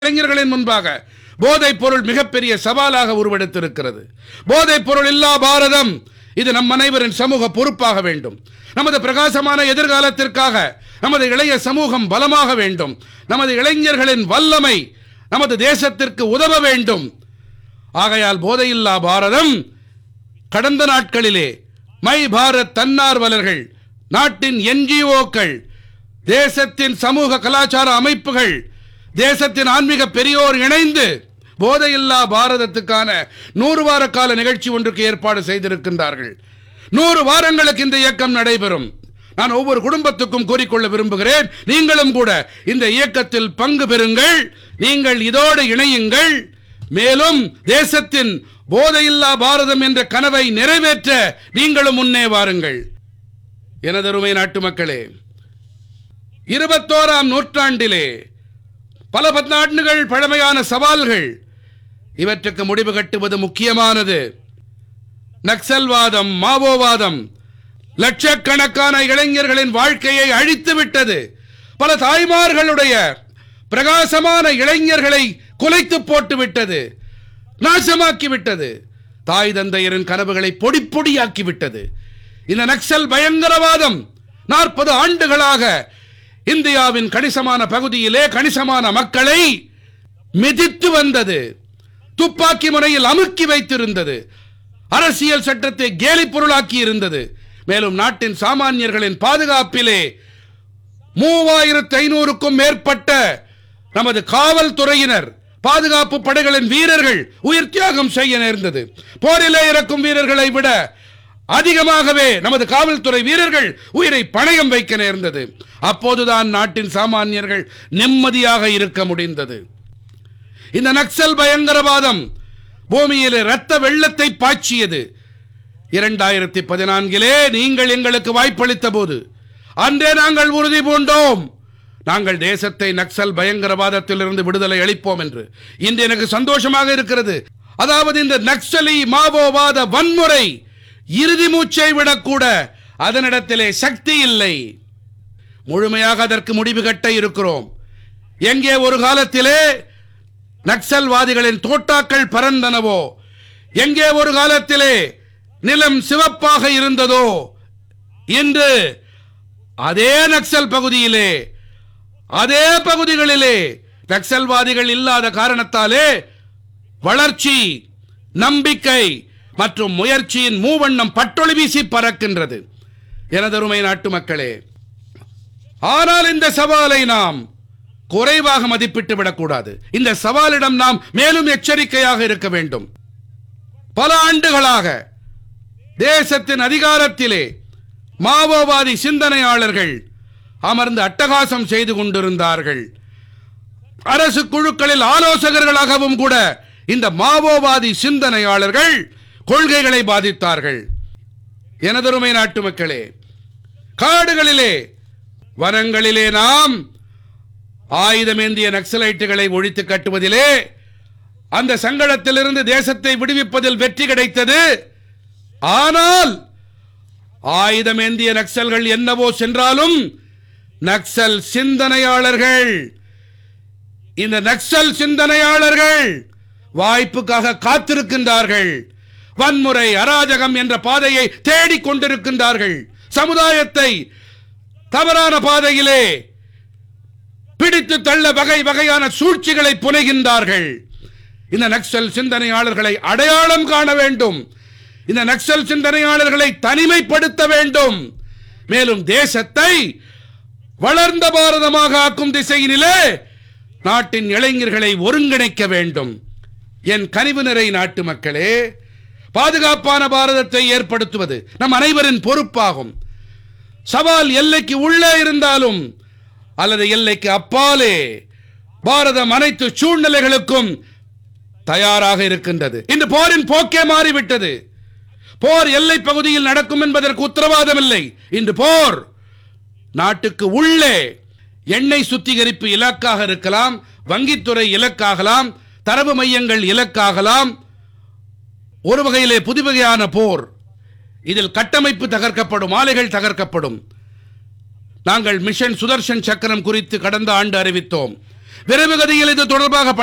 இளைஞர்களின் முன்பாக போதைப் பொருள் மிகப்பெரிய சவாலாக உருவெடுத்திருக்கிறது. போதைப் பொருள் இல்லா பாரதம், இது நம் அனைவரின் சமூக பொறுப்பாக வேண்டும். நமது பிரகாசமான எதிர்காலத்திற்காக நமது இளைய சமூகம் பலமாக வேண்டும். நமது இளைஞர்களின் வல்லமை நமது தேசத்திற்கு உதவ வேண்டும். ஆகையால் போதையில்லா பாரதம் கடந்த நாட்களிலே மை பாரத் தன்னார்வலர்கள், நாட்டின் NGOக்கள், தேசத்தின் சமூக கலாச்சார அமைப்புகள், தேசத்தின் ஆன்மீக பெரியோர் இணைந்து போதையில்லா பாரதத்துக்கான 100 வார கால நிகழ்ச்சி ஒன்றுக்கு ஏற்பாடு செய்திருக்கின்றார்கள். 100 வாரங்களுக்கு இந்த இயக்கம் நடைபெறும். நான் ஒவ்வொரு குடும்பத்துக்கும் கூறிக்கொள்ள விரும்புகிறேன், நீங்களும் கூட இந்த இயக்கத்தில் பங்கு பெறுங்கள். நீங்கள் இதோடு இணையுங்கள். மேலும் தேசத்தின் போதையில்லா பாரதம் என்ற கனவை நிறைவேற்ற நீங்களும் முன்னே வாருங்கள். எனதருமை நாட்டு மக்களே, 21ஆம் நூற்றாண்டிலே பல பத்தாண்டுகள் பழமையான சவால்கள், இவற்றுக்கு முடிவு கட்டுவது முக்கியமானது. நக்சல்வாதம், மாவோவாதம் லட்சக்கணக்கான இளைஞர்களின் வாழ்க்கையை அழித்து விட்டது. பல தாய்மார்களுடைய பிரகாசமான இளைஞர்களை குலைத்து போட்டு விட்டது, நாசமாக்கி விட்டது. தாய் தந்தையரின் கனவுகளை பொடி பொடியாக்கி விட்டது. இந்த நக்சல் பயங்கரவாதம் 40 ஆண்டுகளாக இந்தியாவின் கணிசமான பகுதியிலே கணிசமான மக்களை மிதித்து வந்தது. துப்பாக்கி முறையில் அமுக்கி வைத்திருந்தது. அரசியல் சட்டத்தை கேலி பொருளாக்கி இருந்தது. மேலும் நாட்டின் சாமானியர்களின் பாதுகாப்பிலே 3500க்கும் மேற்பட்ட நமது காவல்துறையினர், பாதுகாப்பு படைகளின் வீரர்கள் உயிர் தியாகம் செய்ய நேர்ந்தது. போரிலே இறக்கும் வீரர்களை விட அதிகமாகவே நமது காவல்துறை வீரர்கள் உயிரை பணயம் வைக்க நேர்ந்தது. அப்போதுதான் நாட்டின் சாமானியர்கள் நிம்மதியாக இருக்க முடிந்தது. இந்த நக்சல் பயங்கரவாதம் பூமியிலே இரத்த வெள்ளத்தை பாய்ச்சியது. 2014 நீங்கள் எங்களுக்கு வாய்ப்பளித்த போது அன்றே நாங்கள் உறுதி பூண்டோம், நாங்கள் தேசத்தை நக்சல் பயங்கரவாதத்திலிருந்து விடுதலை அளிப்போம் என்று. இன்று எனக்கு சந்தோஷமாக இருக்கிறது. அதாவது இந்த நக்சலி மாவோவாத வன்முறை இறுதி மூச்சை விடக்கூட அதனிடத்திலே சக்தி இல்லை. முழுமையாக அதற்கு முடிவு கட்ட இருக்கிறோம். எங்கே ஒரு காலத்திலே நக்சல்வாதிகளின் தோட்டாக்கள் பறந்தனவோ, எங்கே ஒரு காலத்திலே நிலம் சிவப்பாக இருந்ததோ, இன்று அதே நக்சல் பகுதியிலே, அதே பகுதிகளிலே நக்சல்வாதிகள் இல்லாத காரணத்தாலே வளர்ச்சி, நம்பிக்கை மற்றும் முயற்சியின் மூவண்ணம் பட்டொளி வீசி பறக்கின்றது. எனதருமை நாட்டு மக்களே, ஆனால் இந்த சவாலை நாம் குறைவாக மதிப்பிட்டு விடக்கூடாது. இந்த சவாலிடம் நாம் மேலும் எச்சரிக்கையாக இருக்க வேண்டும். பல ஆண்டுகளாக தேசத்தின் அதிகாரத்திலே மாவோவாதி சிந்தனையாளர்கள் அமர்ந்து அட்டகாசம் செய்து கொண்டிருந்தார்கள். அரசு குழுக்களில் ஆலோசகர்களாகவும் கூட இந்த மாவோவாதி சிந்தனையாளர்கள் கொள்கைகளை பாதித்தார்கள். எனதருமை நாட்டு மக்களே, காடுகளிலே, வனங்களிலே நாம் ஆயுதமேந்திய நக்சலைட்டுகளை ஒழித்து கட்டுவதிலே, அந்த சங்கடத்திலிருந்து தேசத்தை விடுவிப்பதில் வெற்றி கிடைத்தது. ஆனால் ஆயுதமேந்திய நக்சல்கள் என்னவோ சென்றாலும் நக்சல் சிந்தனையாளர்கள், இந்த நக்சல் சிந்தனையாளர்கள் வாய்ப்புக்காக காத்திருக்கின்றார்கள். வன்முறை, அராஜகம் என்ற பாதையை தேடிக் கொண்டிருக்கின்றார்கள். சமுதாயத்தை தவறான பாதையிலே பிடித்து தள்ள வகை வகையான சூழ்ச்சிகளை புனைகின்றார்கள். இந்த நக்சல் சிந்தனையாளர்களை அடையாளம் காண வேண்டும். இந்த நக்சல் சிந்தனையாளர்களை தனிமைப்படுத்த வேண்டும். மேலும் தேசத்தை வளர்ந்த பாரதமாக ஆக்கும் திசையினிலே நாட்டின் இளைஞர்களை ஒருங்கிணைக்க வேண்டும். என் கனிவு நிறை நாட்டு மக்களே, பாதுகாப்பான பாரதத்தை ஏற்படுத்துவது நம் அனைவரின் பொறுப்பாகும். சவால் எல்லைக்கு உள்ளே இருந்தாலும் அல்லது எல்லைக்கு அப்பாலே பாரதம் அனைத்து சூழ்நிலைகளுக்கும் தயாராக இருக்கின்றது. இந்த போரின் போக்கே மாறிவிட்டது. போர் எல்லை பகுதியில் நடக்கும் என்பதற்கு உத்தரவாதம் இல்லை. இன்று போர் நாட்டுக்கு உள்ளே எண்ணெய் சுத்திகரிப்பு இலக்காக இருக்கலாம், வங்கித்துறை இலக்காகலாம், தரவு மையங்கள் இலக்காகலாம். ஒரு வகையிலே புதுவகையான போர். இதில் கட்டமைப்பு தகர்க்கப்படும், ஆலைகள் தகர்க்கப்படும். நாங்கள் மிஷன் சுதர்ஷன் சக்கரம் குறித்து கடந்த ஆண்டு அறிவித்தோம். விரைவு கதியில் இது தொடர்பாக